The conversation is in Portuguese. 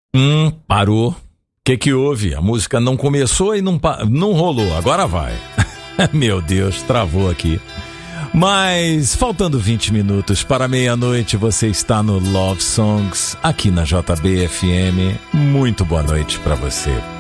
Parou. O que houve? A música não começou e não rolou. Agora vai. Meu Deus, travou aqui. Mas, faltando 20 minutos para meia-noite, você está no Love Songs, aqui na JB FM. Muito boa noite para você.